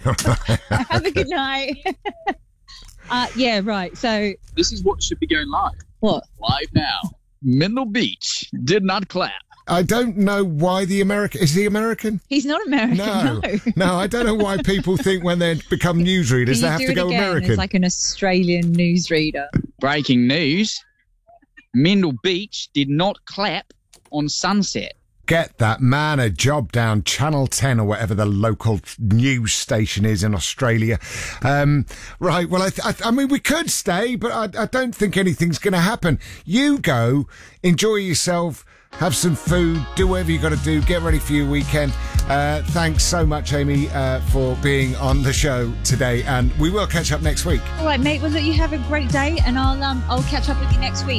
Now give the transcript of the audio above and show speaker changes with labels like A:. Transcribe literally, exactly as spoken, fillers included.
A: Have a good night. uh, yeah, right. So
B: This is what should be going live.
A: what?
B: Live now. Mendel Beach did not clap.
C: I don't know why the American... Is he American?
A: He's not American.
C: No.
A: No.
C: No, I don't know why people think when they become newsreaders
A: Can
C: they
A: you
C: have
A: do
C: to
A: it
C: go
A: again?
C: American.
A: It's like an Australian newsreader.
B: Breaking news. Mendel Beach did not clap on Sunset.
C: Get that man a job down Channel ten or whatever the local news station is in Australia. Um, right, well, I, th- I, th- I mean, we could stay, but I, I don't think anything's going to happen. You go, enjoy yourself, have some food, do whatever you got to do, get ready for your weekend. Uh, thanks so much, Amy, uh, for being on the show today, and we will catch up next week.
A: All right, mate. Well, look, you have a great day, and I'll um, I'll catch up with you next week.